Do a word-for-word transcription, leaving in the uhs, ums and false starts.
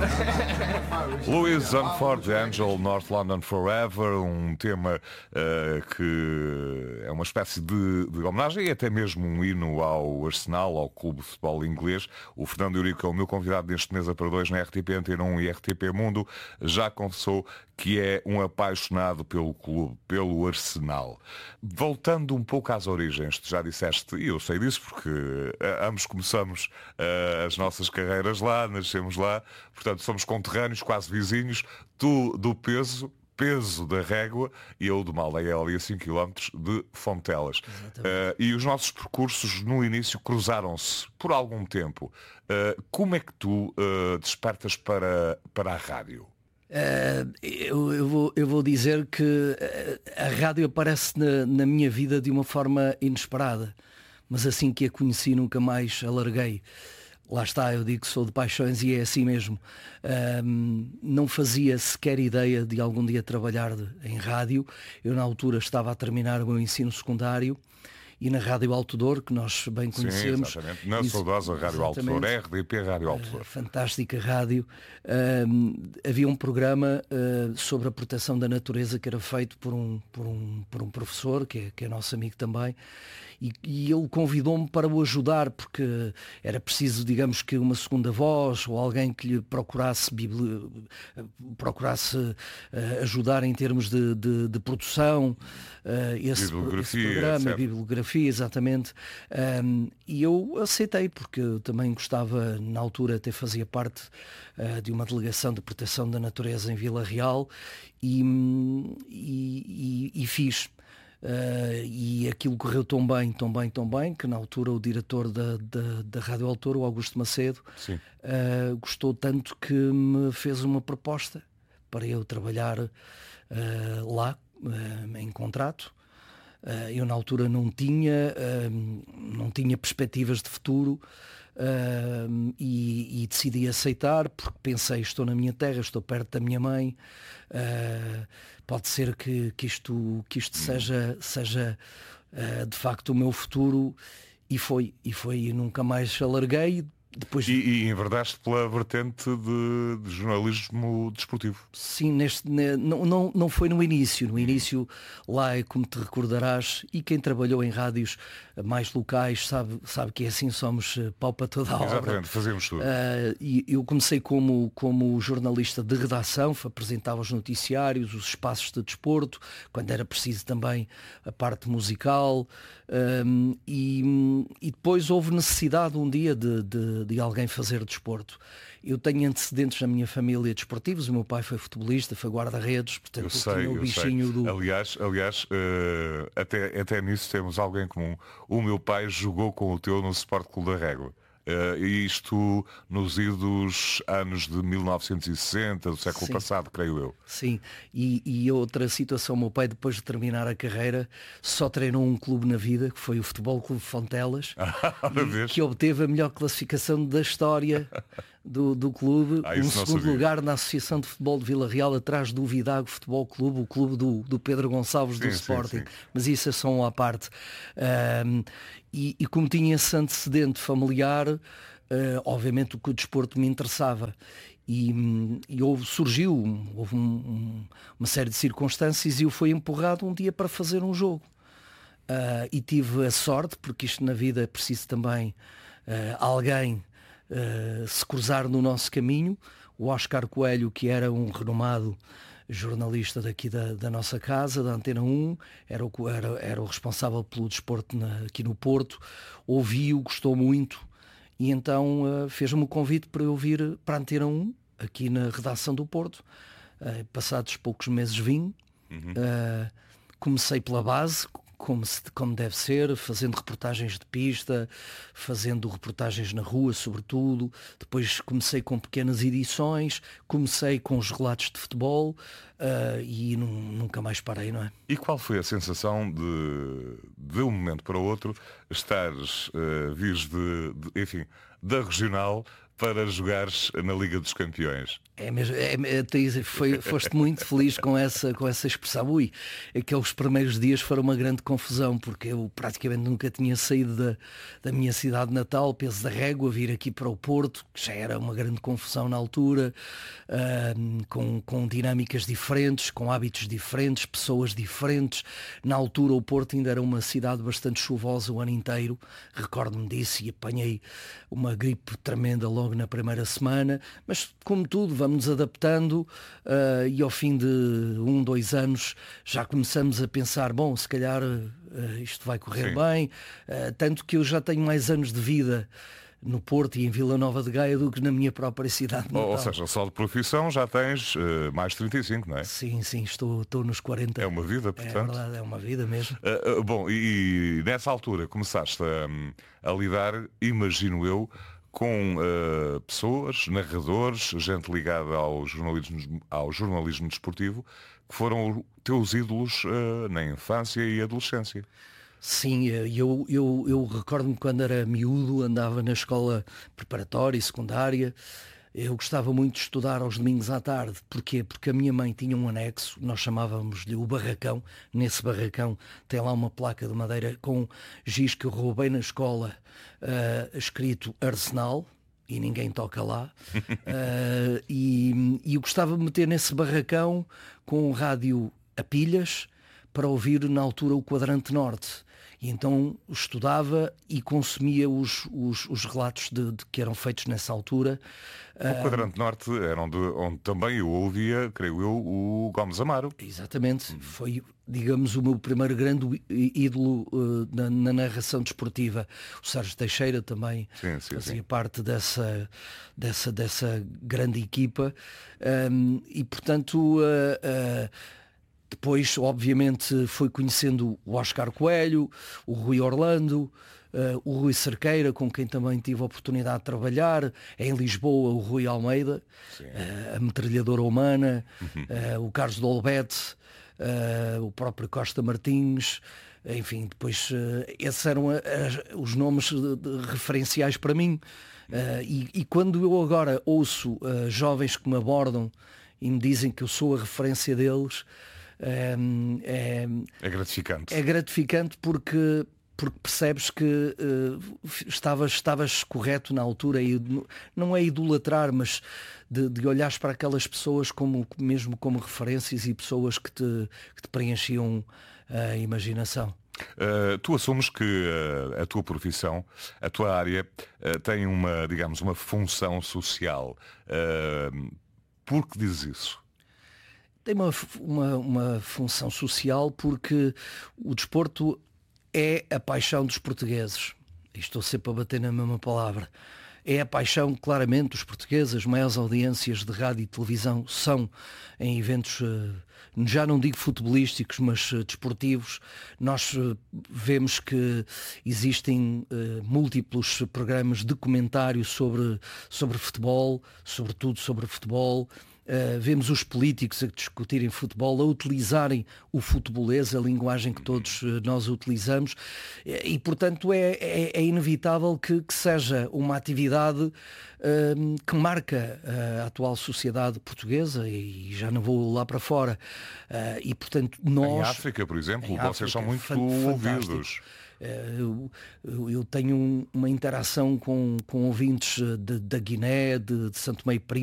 Louis Armstrong, Angel, North London Forever, um tema uh, que é uma espécie de, de homenagem e até mesmo um hino ao Arsenal, ao Clube de Futebol Inglês. O Fernando Eurico é o meu convidado neste Mesa para Dois na R T P Antena um e R T P Mundo. Já confessou que é um apaixonado pelo clube, pelo Arsenal. Voltando um pouco às origens, tu já disseste, e eu sei disso porque uh, ambos começamos uh, as nossas carreiras lá, nascemos lá, portanto somos conterrâneos, quase vizinhos, tu do peso, peso da Régua e eu do Maldeia ali a cinco quilómetros de Fontelas. Uh, e os nossos percursos no início cruzaram-se por algum tempo. Uh, como é que tu uh, despertas para, para a rádio? Uh, eu, eu, vou, eu vou dizer que a rádio aparece na, na minha vida de uma forma inesperada, mas assim que a conheci nunca mais a larguei. Lá está, eu digo que sou de paixões e é assim mesmo. Um, não fazia sequer ideia de algum dia trabalhar de, em rádio. Eu na altura estava a terminar o meu ensino secundário e na Rádio Alto Douro, que nós bem conhecemos. Sim, exatamente. Na saudosa Rádio Alto Douro, R D P Rádio Alto Douro. Uh, fantástica rádio. Uh, havia um programa uh, sobre a proteção da natureza que era feito por um, por um, por um professor, que é, que é nosso amigo também, e, e ele convidou-me para o ajudar, porque era preciso, digamos que uma segunda voz, ou alguém que lhe procurasse, bibli... procurasse uh, ajudar em termos de, de, de produção. Uh, esse, bibliografia, esse programa, etcétera. Bibliografia, exatamente. Um, e eu aceitei, porque eu também gostava, na altura até fazia parte uh, de uma delegação de proteção da natureza em Vila Real e, e, e, e fiz. Uh, e aquilo correu tão bem, tão bem, tão bem, que na altura o diretor da, da, da Rádio Alto Douro, o Augusto Macedo, uh, gostou tanto que me fez uma proposta para eu trabalhar uh, lá, uh, em contrato. Uh, eu na altura não tinha, uh, não tinha perspectivas de futuro uh, e, e decidi aceitar, porque pensei, estou na minha terra, estou perto da minha mãe, uh, pode ser que, que isto, que isto seja, seja uh, de facto o meu futuro, e foi, e foi, e nunca mais alarguei. Depois... E, e enverdaste pela vertente de, de jornalismo desportivo. Sim, neste, ne, não, não, não foi no início. No início, lá é como te recordarás, e quem trabalhou em rádios mais locais sabe, sabe que é assim, somos pau para toda a obra. Exatamente, fazemos tudo. Uh, e eu comecei como, como jornalista de redação, apresentava os noticiários, os espaços de desporto, quando era preciso também a parte musical, um, e, e depois houve necessidade um dia de, de de alguém fazer desporto. Eu tenho antecedentes na minha família desportivos, o meu pai foi futebolista, foi guarda-redes, portanto eu sei, tinha o eu bichinho sei. do... Aliás, aliás uh, até, até nisso temos alguém comum. O meu pai jogou com o teu no Sport Clube da Régua. Uh, isto nos idos anos de mil novecentos e sessenta, do século Sim. passado, creio eu. Sim, e, e outra situação, o meu pai depois de terminar a carreira só treinou um clube na vida, que foi o Futebol Clube Fontelas, e, que obteve a melhor classificação da história do, do clube, ah, um segundo lugar na Associação de Futebol de Vila Real, atrás do Vidago Futebol Clube, o clube do, do Pedro Gonçalves sim, do Sporting, sim, sim. Mas isso é só uma à parte. Um, e, e como tinha esse antecedente familiar, uh, obviamente o que o desporto me interessava. E, e houve, surgiu, houve um, um, uma série de circunstâncias e eu fui empurrado um dia para fazer um jogo. Uh, e tive a sorte, porque isto na vida é preciso também uh, alguém uh, se cruzar no nosso caminho. O Oscar Coelho, que era um renomado jornalista daqui da, da nossa casa, da Antena um, era o, era, era o responsável pelo desporto na, aqui no Porto, ouviu, gostou muito, e então uh, fez-me o convite para eu vir para a Antena um, aqui na redação do Porto. Uh, passados poucos meses vim, uhum. uh, comecei pela base, como, se, como deve ser, fazendo reportagens de pista, fazendo reportagens na rua, sobretudo. Depois comecei com pequenas edições, comecei com os relatos de futebol uh, e nunca mais parei, não é? E qual foi a sensação de, de um momento para o outro, estares, uh, vires de, de, enfim, da regional para jogares na Liga dos Campeões. É mesmo, é, é, foi, foste muito feliz com essa, com essa expressão. Ui, aqueles primeiros dias foram uma grande confusão, porque eu praticamente nunca tinha saído da, da minha cidade natal, Peso da Régua, vir aqui para o Porto, que já era uma grande confusão na altura, uh, com, com dinâmicas diferentes, com hábitos diferentes, pessoas diferentes. Na altura o Porto ainda era uma cidade bastante chuvosa o ano inteiro, recordo-me disso, e apanhei uma gripe tremenda logo na primeira semana, mas como tudo, vamos adaptando uh, e ao fim de um, dois anos já começamos a pensar, bom, se calhar uh, isto vai correr Sim. bem, uh, tanto que eu já tenho mais anos de vida no Porto e em Vila Nova de Gaia do que na minha própria cidade natal. Ou seja, só de profissão já tens uh, mais trinta e cinco, não é? Sim, sim, estou, estou nos quarenta. É uma vida, portanto. É verdade, é uma vida mesmo. Uh, uh, bom, e, e nessa altura começaste a, a lidar, imagino eu, com uh, pessoas, narradores, gente ligada ao jornalismo, ao jornalismo desportivo, que foram teus ídolos uh, na infância e adolescência. Sim, eu, eu, eu recordo-me quando era miúdo, andava na escola preparatória e secundária. Eu gostava muito de estudar aos domingos à tarde. Porquê? Porque a minha mãe tinha um anexo, nós chamávamos-lhe o barracão. Nesse barracão tem lá uma placa de madeira com giz que eu roubei na escola, uh, escrito Arsenal, e ninguém toca lá. uh, e, e eu gostava de meter nesse barracão com um rádio a pilhas para ouvir na altura o Quadrante Norte. E então estudava e consumia os, os, os relatos de, de que eram feitos nessa altura. O Quadrante Norte era onde, onde também eu ouvia, creio eu, o Gomes Amaro. Exatamente. Foi, digamos, o meu primeiro grande ídolo uh, na, na narração desportiva. O Sérgio Teixeira também sim, sim, fazia sim. parte dessa, dessa, dessa grande equipa. Um, e, portanto... Uh, uh, Depois, obviamente, fui conhecendo o Oscar Coelho, o Rui Orlando, uh, o Rui Cerqueira, com quem também tive a oportunidade de trabalhar. Em Lisboa, o Rui Almeida, uh, a metralhadora humana, uh, o Carlos Dolbete, uh, o próprio Costa Martins. Enfim, depois, uh, esses eram a, a, os nomes de, de, referenciais para mim. Uh, e, e quando eu agora ouço uh, jovens que me abordam e me dizem que eu sou a referência deles... É, é, é gratificante. É gratificante porque, porque percebes que uh, estavas, estavas correto na altura e não é idolatrar, mas de, de olhares para aquelas pessoas como, mesmo como referências e pessoas que te, que te preenchiam a imaginação. Uh, tu assumes que uh, a tua profissão, a tua área, uh, tem uma, digamos, uma função social. Uh, por que dizes isso? Tem uma, uma, uma função social porque o desporto é a paixão dos portugueses. E estou sempre a bater na mesma palavra. É a paixão, claramente, dos portugueses. As maiores audiências de rádio e televisão são em eventos, já não digo futebolísticos, mas desportivos. Nós vemos que existem múltiplos programas de comentário sobre, sobre futebol, sobretudo sobre futebol. Uh, vemos os políticos a discutirem futebol, a utilizarem o futebolês, a linguagem que todos uh, nós utilizamos, e, e portanto é, é, é inevitável que, que seja uma atividade uh, que marca uh, a atual sociedade portuguesa, e já não vou lá para fora. Uh, e portanto nós... Em África, por exemplo, vocês África, são muito fan- ouvidos. Eu, eu tenho uma interação com, com ouvintes da Guiné, de, de Santo Meio Príncipe,